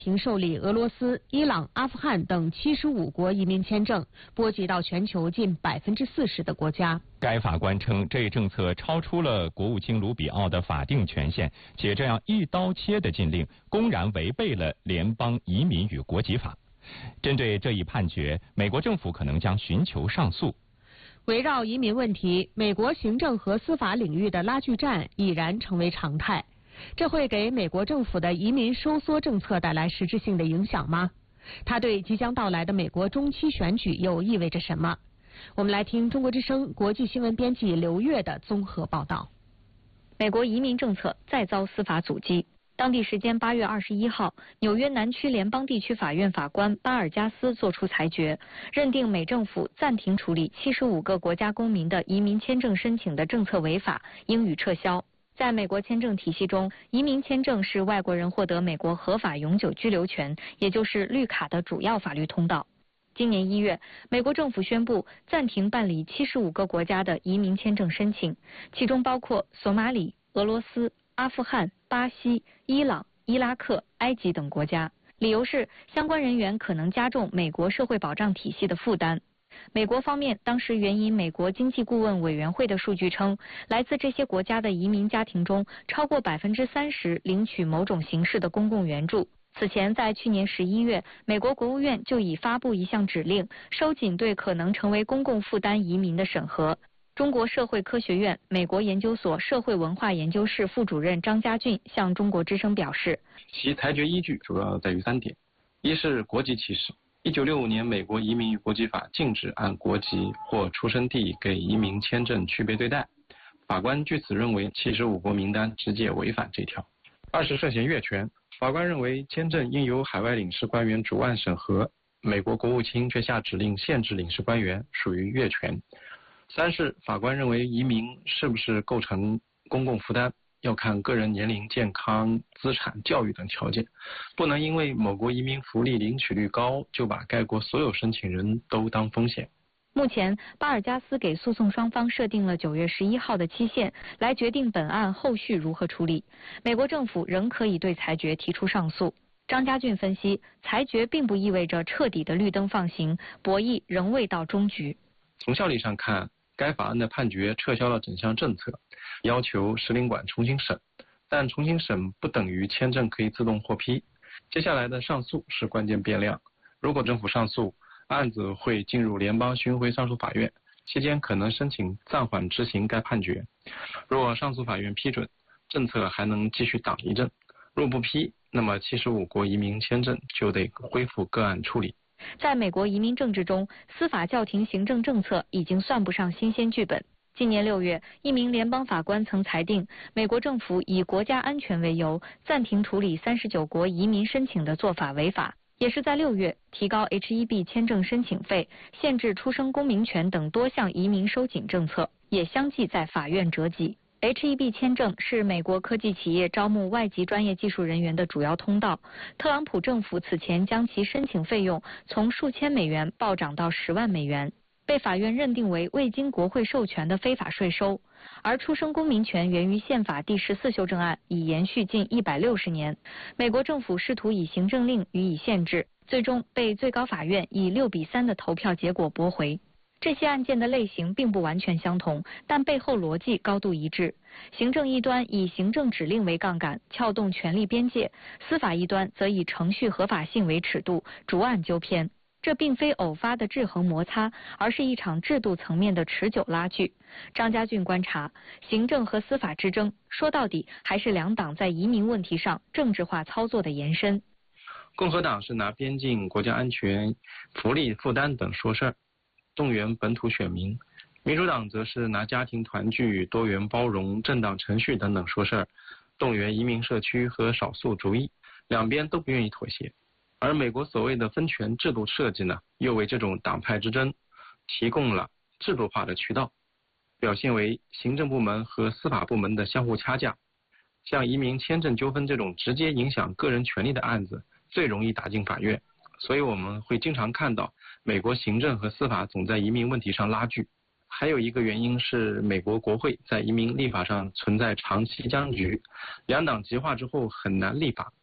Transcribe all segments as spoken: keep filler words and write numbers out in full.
停受理俄罗斯、伊朗、阿富汗等七十五国移民签证，波及到全球近百分之四十的国家。 该法官称，这一政策超出了国务卿卢比奥的法定权限，且这样一刀切的禁令公然违背了联邦移民与国籍法。针对这一判决，美国政府可能将寻求上诉。 围绕移民问题，美国行政和司法领域的拉锯战已然成为常态。这会给美国政府的移民收缩政策带来实质性的影响吗？它对即将到来的美国中期选举又意味着什么？我们来听中国之声国际新闻编辑刘月的综合报道。 美国移民政策再遭司法阻击。当地时间八月二十一号，纽约南区联邦地区法院法官巴尔加斯作出裁决，认定美政府暂停处理七十五个国家公民的移民签证申请的政策违法，应予撤销。在美国签证体系中，移民签证是外国人获得美国合法永久居留权，也就是绿卡的主要法律通道。今年一月，美国政府宣布暂停办理七十五个国家的移民签证申请，其中包括索马里、俄罗斯、阿富汗、巴西、伊朗、伊拉克、埃及等国家。理由是相关人员可能加重美国社会保障体系的负担。美国方面当时援引美国经济顾问委员会的数据称，来自这些国家的移民家庭中，超过百分之三十领取某种形式的公共援助。此前，在去年十一月，美国国务院就已发布一项指令，收紧对可能成为公共负担移民的审核。中国社会科学院美国研究所社会文化研究室副主任张家俊向中国之声表示， 其裁决依据主要在于三点：一是国籍歧视。一九六五年美国移民与国籍法禁止按国籍或出生地给移民签证区别对待，法官据此认为七十五国名单直接违反这条。二是涉嫌越权，法官认为签证应由海外领事官员主案审核，美国国务卿却下指令限制领事官员，属于越权。三是法官认为移民是不是构成公共负担，要看个人年龄、健康、资产、教育等条件，不能因为某国移民福利领取率高，就把该国所有申请人都当风险。 目前，巴尔加斯给诉讼双方设定了九月十一号的期限，来决定本案后续如何处理。美国政府仍可以对裁决提出上诉。张家俊分析，裁决并不意味着彻底的绿灯放行，博弈仍未到终局。 从效力上看，该法案的判决撤销了整项政策，要求使领馆重新审，但重新审不等于签证可以自动获批。接下来的上诉是关键变量，如果政府上诉，案子会进入联邦巡回上诉法院，期间可能申请暂缓执行该判决。若上诉法院批准，政策还能继续挡一阵；若不批，那么七十五国移民签证就得恢复个案处理。 在美国移民政治中，司法叫停行政政策已经算不上新鲜剧本。今年六月，一名联邦法官曾裁定，美国政府以国家安全为由，暂停处理三十九国移民申请的做法违法。也是在六月，提高 H 一 B 签证申请费、限制出生公民权等多项移民收紧政策，也相继在法院折戟。H 一 B 签证是美国科技企业招募外籍专业技术人员的主要通道。特朗普政府此前将其申请费用从数千美元暴涨到十万美元，被法院认定为未经国会授权的非法税收。而出生公民权源于宪法第十四修正案，已延续近一百六十年。美国政府试图以行政令予以限制，最终被最高法院以六比三的投票结果驳回。这些案件的类型并不完全相同，但背后逻辑高度一致。行政一端以行政指令为杠杆，撬动权力边界；司法一端则以程序合法性为尺度，逐案纠偏。这并非偶发的制衡摩擦，而是一场制度层面的持久拉锯。张家俊观察，行政和司法之争，说到底还是两党在移民问题上政治化操作的延伸。 共和党是拿边境、国家安全、福利负担等说事儿，动员本土选民；民主党则是拿家庭团聚、多元包容、政党程序等等说事儿，动员移民社区和少数族裔。两边都不愿意妥协。而美国所谓的分权制度设计呢，又为这种党派之争提供了制度化的渠道，表现为行政部门和司法部门的相互掐架。像移民签证纠纷这种直接影响个人权利的案子，最容易打进法院，所以我们会经常看到美国行政和司法总在移民问题上拉锯。还有一个原因是美国国会在移民立法上存在长期僵局，两党极化之后很难立法。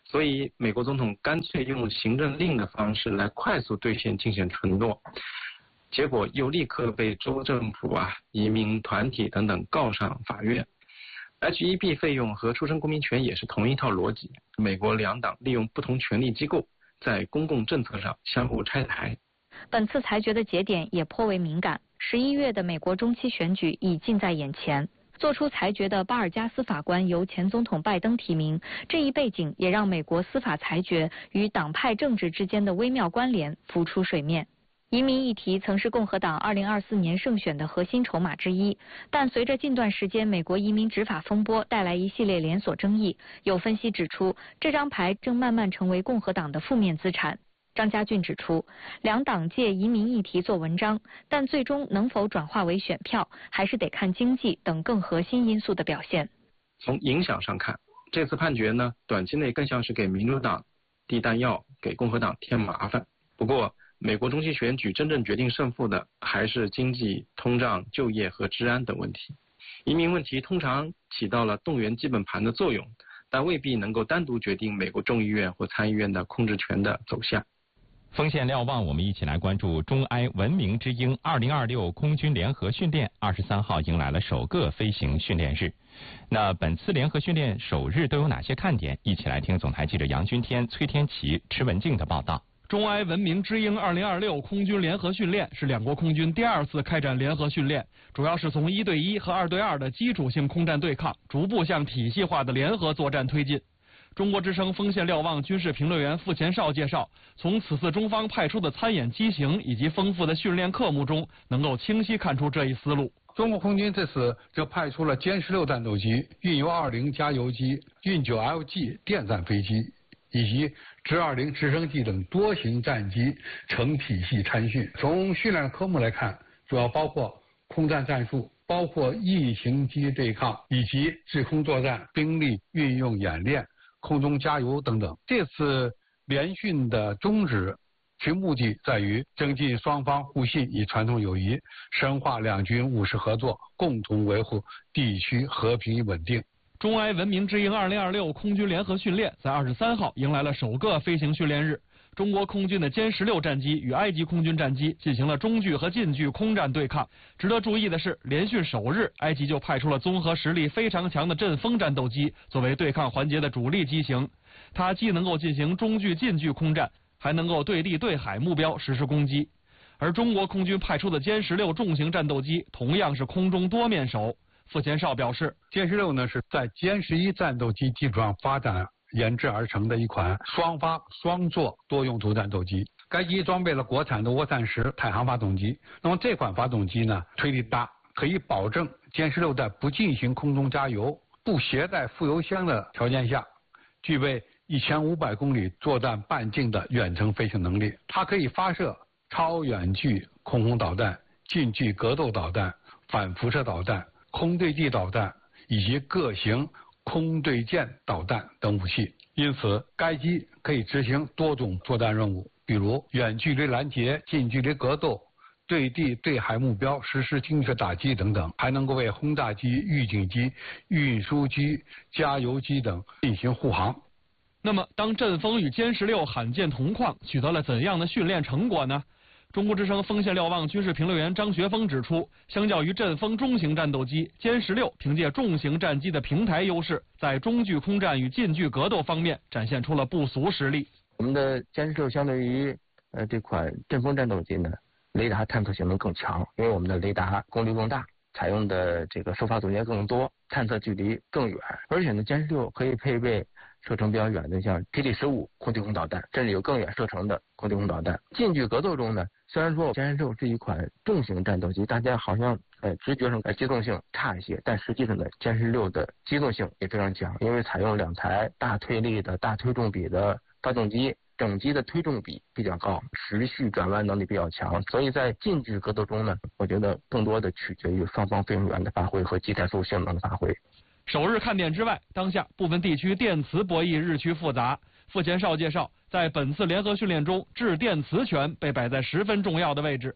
所以美国总统干脆用行政令的方式来快速兑现竞选承诺，结果又立刻被州政府啊、移民团体等等告上法院。H 一 B 费用和出生公民权也是同一套逻辑，美国两党利用不同权力机构在公共政策上相互拆台。 本次裁决的节点也颇为敏感，十一月的美国中期选举已近在眼前。做出裁决的巴尔加斯法官由前总统拜登提名，这一背景也让美国司法裁决与党派政治之间的微妙关联浮出水面。移民议题曾是共和党二零二四年胜选的核心筹码之一，但随着近段时间美国移民执法风波带来一系列连锁争议，有分析指出，这张牌正慢慢成为共和党的负面资产。张家俊指出，两党借移民议题做文章，但最终能否转化为选票，还是得看经济等更核心因素的表现。 从影响上看，这次判决呢，短期内更像是给民主党递弹药，给共和党添麻烦。不过，美国中期选举真正决定胜负的还是经济、通胀、就业和治安等问题。移民问题通常起到了动员基本盘的作用，但未必能够单独决定美国众议院或参议院的控制权的走向。 锋线瞭望，我们一起来关注中埃文明之鹰二零二六空军联合训练，二十三号迎来了首个飞行训练日。那本次联合训练首日都有哪些看点？一起来听总台记者杨军天、崔天琪、池文静的报道。 中埃文明之鹰二零二六空军联合训练是两国空军第二次开展联合训练，主要是从一对一和二对二的基础性空战对抗，逐步向体系化的联合作战推进。中国之声锋线瞭望军事评论员傅前绍介绍，从此次中方派出的参演机型以及丰富的训练科目中，能够清晰看出这一思路。 中国空军这次就派出了歼十六战斗机、运油二零加油机、运九 L G 电战飞机以及直二零直升机等多型战机成体系参训。从训练的科目来看，主要包括空战战术，包括异形机对抗以及制空作战、兵力运用演练、空中加油等等。这次联训的宗旨其目的在于增进双方互信与传统友谊，深化两军务实合作，共同维护地区和平与稳定。 中埃文明之鹰二零二六空军联合训练在二十三号迎来了首个飞行训练日。中国空军的歼十六战机与埃及空军战机进行了中距和近距空战对抗。值得注意的是，联训首日，埃及就派出了综合实力非常强的阵风战斗机作为对抗环节的主力机型。它既能够进行中距、近距空战，还能够对地对海目标实施攻击。而中国空军派出的歼十六重型战斗机同样是空中多面手。傅前绍表示， 歼十六呢是在歼十一战斗机基础上发展研制而成的一款双发双座多用途战斗机。该机装备了国产的涡扇十太行发动机。那么这款发动机呢，推力大，可以保证歼十六在不进行空中加油、不携带副油箱的条件下，具备一千五百公里作战半径的远程飞行能力。它可以发射超远距空轰导弹、近距格斗导弹、反辐射导弹、空对地导弹以及各型空对舰导弹等武器。因此，该机可以执行多种作战任务，比如远距离拦截、近距离格斗、对地对海目标实施精确打击等等，还能够为轰炸机、预警机、运输机、加油机等进行护航。 那么，当阵风与歼十六罕见同框，取得了怎样的训练成果呢？中国之声锋线瞭望军事评论员张学峰指出，相较于阵风中型战斗机，歼十六凭借重型战机的平台优势，在中距空战与近距格斗方面展现出了不俗实力。 我们的歼十六相对于呃这款阵风战斗机呢，雷达探测性能更强，因为我们的雷达功率更大，采用的这个收发组件更多，探测距离更远，而且呢，歼十六可以配备射程比较远的像 T D 十五空对空导弹，甚至有更远射程的空对空导弹。近距格斗中呢，虽然说歼十六是一款重型战斗机，大家好像呃直觉上呃机动性差一些，但实际上呢，歼十六的机动性也非常强，因为采用两台大推力的大推重比的发动机，整机的推重比比较高，持续转弯能力比较强，所以在近距格斗中呢，我觉得更多的取决于双方飞行员的发挥和机台速性能的发挥。 首日看点之外，当下部分地区电磁博弈日趋复杂。傅前绍介绍，在本次联合训练中，制电磁权被摆在十分重要的位置。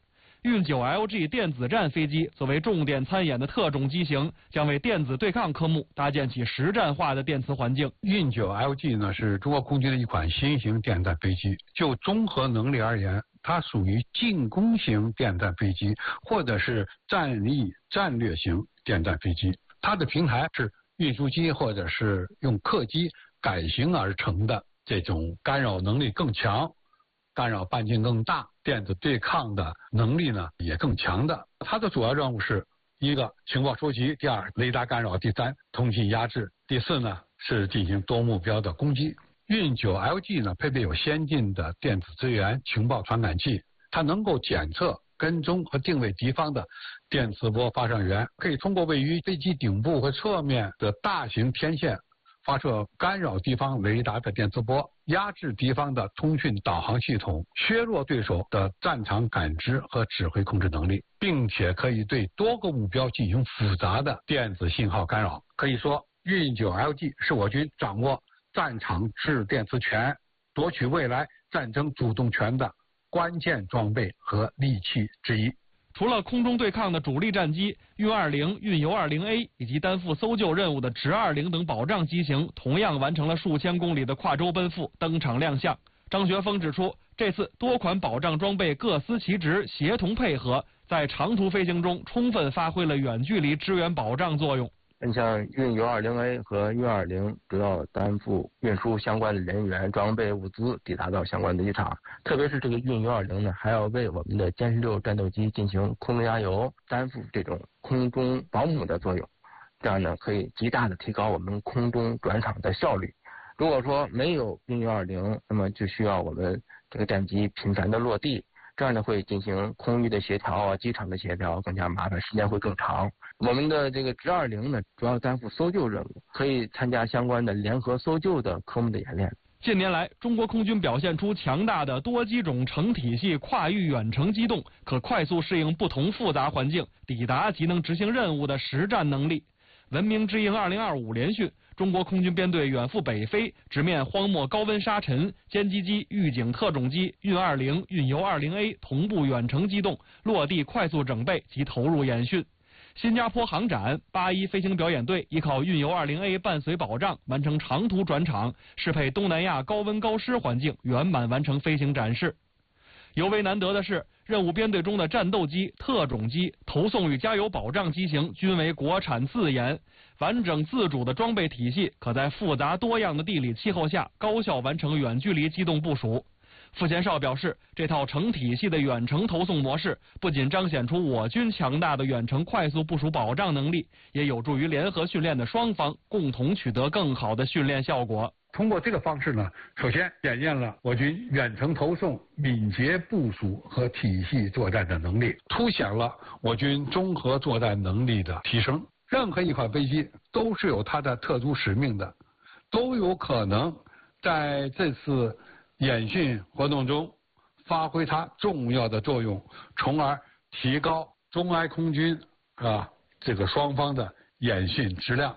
运九 L G 电子战飞机作为重点参演的特种机型，将为电子对抗科目搭建起实战化的电磁环境。 运九 L G 呢是中国空军的一款新型电战飞机，就综合能力而言，它属于进攻型电战飞机，或者是战役战略型电战飞机。它的平台是运输机或者是用客机改型而成的，这种干扰能力更强，干扰半径更大，电子对抗的能力呢也更强的。它的主要任务是一个情报收集，第二雷达干扰，第三通信压制，第四呢是进行多目标的攻击。运九 L G 呢配备有先进的电子资源情报传感器，它能够检测、跟踪和定位敌方的电磁波发射源，可以通过位于飞机顶部和侧面的大型天线发射干扰敌方雷达的电磁波，压制敌方的通讯导航系统，削弱对手的战场感知和指挥控制能力，并且可以对多个目标进行复杂的电子信号干扰。可以说，运九 L G 是我军掌握战场制电磁权、夺取未来战争主动权的关键装备和利器之一。 除了空中对抗的主力战机运二零、运油二零 A 以及担负搜救任务的直二零等保障机型，同样完成了数千公里的跨洲奔赴，登场亮相。张学峰指出，这次多款保障装备各司其职，协同配合，在长途飞行中充分发挥了远距离支援保障作用。 你像运油二零 A 和运二零主要担负运输相关的人员、装备、物资抵达到相关的机场，特别是这个运油二零呢，还要为我们的歼十六战斗机进行空中加油，担负这种空中保姆的作用，这样呢可以极大的提高我们空中转场的效率。如果说没有运油二零，那么就需要我们这个战机频繁的落地，这样呢会进行空域的协调啊，机场的协调更加麻烦，时间会更长。我们的这个直二零呢，主要担负搜救任务，可以参加相关的联合搜救的科目的演练。 近年来，中国空军表现出强大的多机种成体系跨域远程机动，可快速适应不同复杂环境，抵达即能执行任务的实战能力。文明之鹰二零二五联训，中国空军编队远赴北非，直面荒漠高温沙尘，歼击机、预警特种机、运二零、运油二零 A 同步远程机动，落地快速整备及投入演训。新加坡航展八一飞行表演队依靠运油二零 A 伴随保障，完成长途转场，适配东南亚高温高湿环境，圆满完成飞行展示。尤为难得的是，任务编队中的战斗机、特种机、投送与加油保障机型均为国产自研，完整自主的装备体系，可在复杂多样的地理气候下高效完成远距离机动部署。傅前哨表示，这套成体系的远程投送模式，不仅彰显出我军强大的远程快速部署保障能力，也有助于联合训练的双方共同取得更好的训练效果。 通过这个方式呢，首先检验了我军远程投送、敏捷部署和体系作战的能力，凸显了我军综合作战能力的提升。任何一款飞机都是有它的特殊使命的，都有可能在这次演训活动中发挥它重要的作用，从而提高中埃空军啊这个双方的演训质量。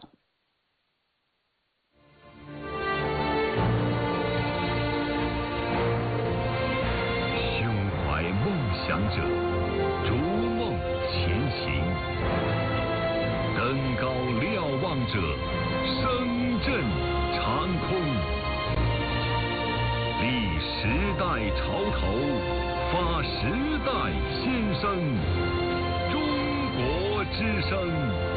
胸怀梦想者，逐梦前行；登高瞭望者，声震长空。立时代潮头，发时代先声。中国之声。